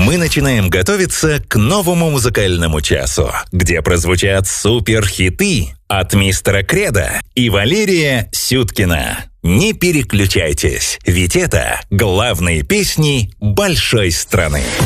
мы начинаем готовиться к новому музыкальному часу, где прозвучат суперхиты от мистера Кредо и Валерия Сюткина. Не переключайтесь, ведь это главные песни большой страны.